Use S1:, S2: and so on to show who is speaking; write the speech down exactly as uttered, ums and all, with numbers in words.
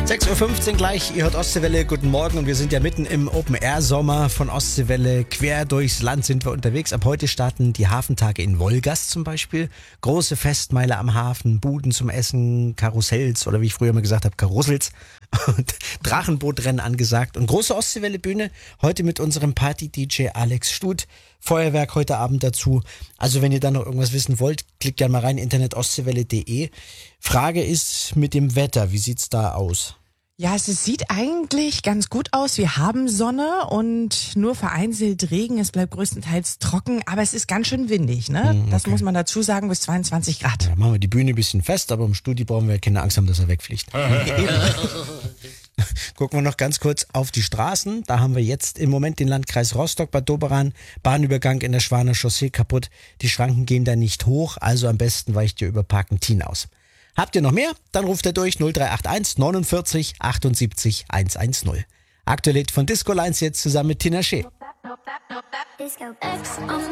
S1: sechs Uhr fünfzehn gleich, ihr hört Ostseewelle, guten Morgen und wir sind ja mitten im Open-Air-Sommer von Ostseewelle. Quer durchs Land sind wir unterwegs. Ab heute starten die Hafentage in Wolgast zum Beispiel. Große Festmeile am Hafen, Buden zum Essen, Karussells oder wie ich früher mal gesagt habe, Karussels und Drachenbootrennen angesagt. Und große Ostseewelle-Bühne heute mit unserem Party-D J Alex Stut. Feuerwerk heute Abend dazu. Also wenn ihr da noch irgendwas wissen wollt, klickt gerne mal rein, internet ostseewelle punkt de. Frage ist mit dem Wetter, wie sieht's da aus?
S2: Ja, es sieht eigentlich ganz gut aus. Wir haben Sonne und nur vereinzelt Regen. Es bleibt größtenteils trocken, aber es ist ganz schön windig, ne?
S1: Hm, okay.
S2: Das muss man dazu sagen, bis zweiundzwanzig Grad.
S1: Ja, machen wir die Bühne ein bisschen fest, aber im Studio brauchen wir keine Angst haben, dass er wegfliegt. Gucken wir noch ganz kurz auf die Straßen. Da haben wir jetzt im Moment den Landkreis Rostock, Bad Doberan, Bahnübergang in der Schwaner Chaussee kaputt. Die Schranken gehen da nicht hoch, also am besten weicht ihr über Parkentin aus. Habt ihr noch mehr? Dann ruft ihr durch null drei acht eins neunundvierzig achtundsiebzig hundertzehn. Aktuell von Disco Lines jetzt zusammen mit Tina Shea.